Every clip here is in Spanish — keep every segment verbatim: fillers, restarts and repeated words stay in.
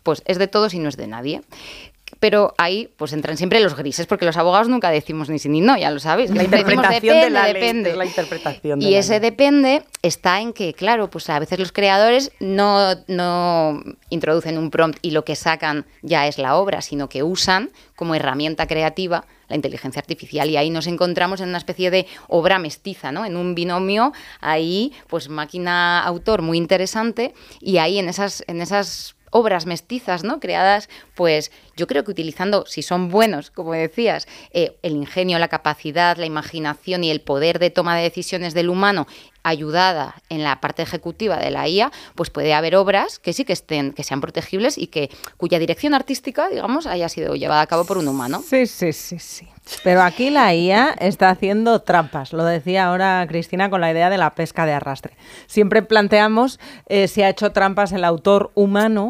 pues es de todos y no es de nadie. Pero ahí pues entran siempre los grises, porque los abogados nunca decimos ni sí ni no, ya lo sabéis. La interpretación depende, de la ley, depende. es la interpretación de y la ese ley. depende está en que, claro, pues a veces los creadores no, no introducen un prompt y lo que sacan ya es la obra, sino que usan como herramienta creativa la inteligencia artificial, y ahí nos encontramos en una especie de obra mestiza, ¿no? En un binomio ahí, pues máquina-autor muy interesante, y ahí en esas, en esas obras mestizas, ¿no? Creadas, pues yo creo que utilizando, si son buenos, como decías, eh, el ingenio, la capacidad, la imaginación y el poder de toma de decisiones del humano, ayudada en la parte ejecutiva de la I A, pues puede haber obras que sí que estén, que sean protegibles y que cuya dirección artística, digamos, haya sido llevada a cabo por un humano. Sí, sí, sí, sí. Pero aquí la I A está haciendo trampas. Lo decía ahora Cristina con la idea de la pesca de arrastre. Siempre planteamos eh, si ha hecho trampas el autor humano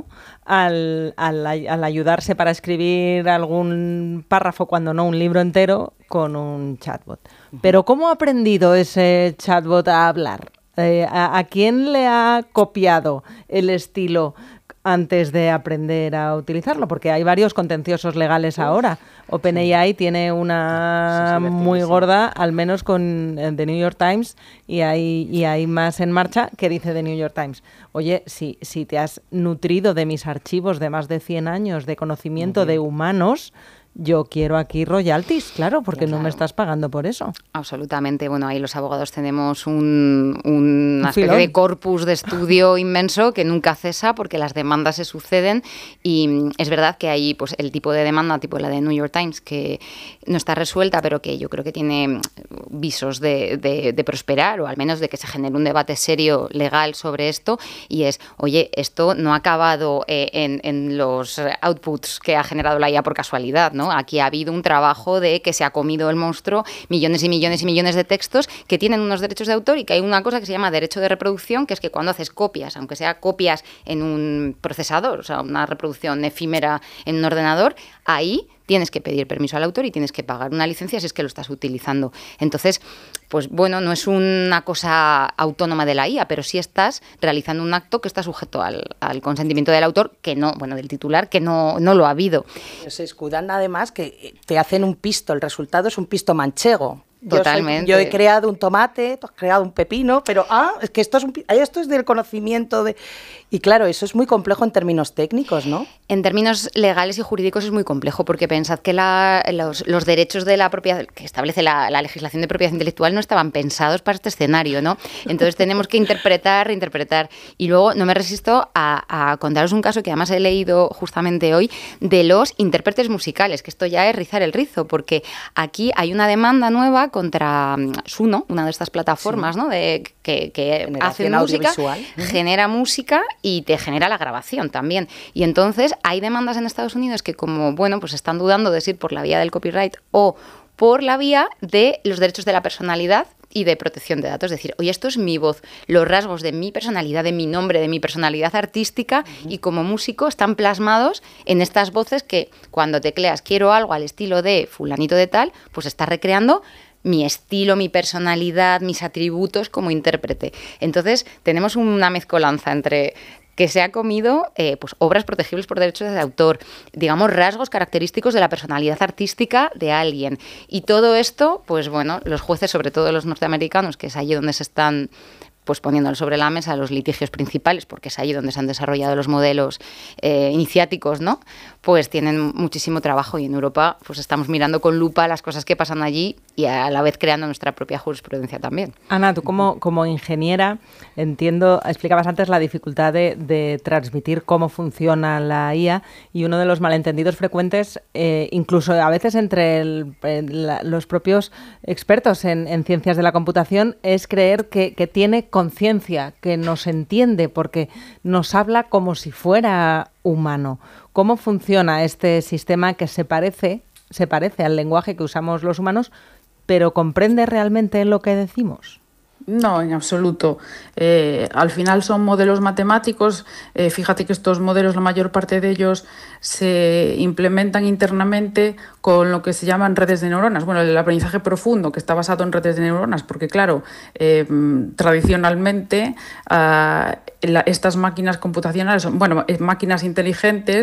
al, al, al ayudarse para escribir algún párrafo, cuando no un libro entero, con un chatbot. Pero ¿cómo ha aprendido ese chatbot a hablar? Eh, ¿a, ¿A quién le ha copiado el estilo antes de aprender a utilizarlo? Porque hay varios contenciosos legales ahora. OpenAI tiene una muy gorda, al menos con eh, The New York Times, y hay, y hay más en marcha. Que dice The New York Times: oye, si, si te has nutrido de mis archivos de más de cien años de conocimiento de humanos, yo quiero aquí royalties, claro, porque claro. no me estás pagando por eso. Absolutamente. Bueno, ahí los abogados tenemos un, un, una especie filón. de corpus de estudio inmenso que nunca cesa, porque las demandas se suceden, y es verdad que hay pues el tipo de demanda, tipo la de New York Times, que no está resuelta, pero que yo creo que tiene visos de, de, de prosperar, o al menos de que se genere un debate serio legal sobre esto, y es, oye, esto no ha acabado eh, en, en los outputs que ha generado la I A por casualidad, ¿no? Aquí ha habido un trabajo de que se ha comido el monstruo millones y millones y millones de textos que tienen unos derechos de autor, y que hay una cosa que se llama derecho de reproducción, que es que cuando haces copias, aunque sea copias en un procesador, o sea, una reproducción efímera en un ordenador, ahí tienes que pedir permiso al autor y tienes que pagar una licencia si es que lo estás utilizando. Entonces, pues bueno, no es una cosa autónoma de la I A, pero sí estás realizando un acto que está sujeto al, al consentimiento del autor, que no, bueno, del titular, que no, no lo ha habido. Se escudan además que te hacen un pisto, el resultado es un pisto manchego. Totalmente. Yo, soy, yo he creado un tomate, tú has creado un pepino, pero ah, es que esto es, un, esto es del conocimiento de... Y claro, eso es muy complejo en términos técnicos, ¿no? En términos legales y jurídicos es muy complejo, porque pensad que la, los, los derechos de la propiedad que establece la, la legislación de propiedad intelectual no estaban pensados para este escenario, ¿no? Entonces tenemos que interpretar, reinterpretar. Y luego no me resisto a, a contaros un caso que además he leído justamente hoy, de los intérpretes musicales, que esto ya es rizar el rizo, porque aquí hay una demanda nueva contra Suno, una de estas plataformas, sí, ¿no? de, que, que hace música, genera música y te genera la grabación también. Y entonces hay demandas en Estados Unidos que, como, bueno, pues están dudando de si ir por la vía del copyright o por la vía de los derechos de la personalidad y de protección de datos. Es decir, oye, esto es mi voz, los rasgos de mi personalidad, de mi nombre, de mi personalidad artística, uh-huh, y como músico están plasmados en estas voces que cuando tecleas quiero algo al estilo de fulanito de tal, pues estás recreando mi estilo, mi personalidad, mis atributos como intérprete. Entonces, tenemos una mezcolanza entre que se ha comido eh, pues, obras protegibles por derechos de autor, digamos, rasgos característicos de la personalidad artística de alguien. Y todo esto, pues bueno, los jueces, sobre todo los norteamericanos, que es allí donde se están pues poniéndolo sobre la mesa los litigios principales, porque es allí donde se han desarrollado los modelos eh, iniciáticos, ¿no? Pues tienen muchísimo trabajo, y en Europa pues estamos mirando con lupa las cosas que pasan allí y a la vez creando nuestra propia jurisprudencia también. Ana, tú como, como ingeniera, entiendo, explicabas antes la dificultad de, de transmitir cómo funciona la I A, y uno de los malentendidos frecuentes, eh, incluso a veces entre el, el, la, los propios expertos en, en ciencias de la computación, es creer que, que tiene conciencia, que nos entiende, porque nos habla como si fuera humano. ¿Cómo funciona este sistema que se parece, se parece al lenguaje que usamos los humanos, pero comprende realmente lo que decimos? No, en absoluto. Eh, al final son modelos matemáticos. Eh, fíjate que estos modelos, la mayor parte de ellos se implementan internamente con lo que se llaman redes de neuronas. Bueno, el aprendizaje profundo, que está basado en redes de neuronas, porque claro, eh, tradicionalmente uh, la, estas máquinas computacionales son, bueno, máquinas inteligentes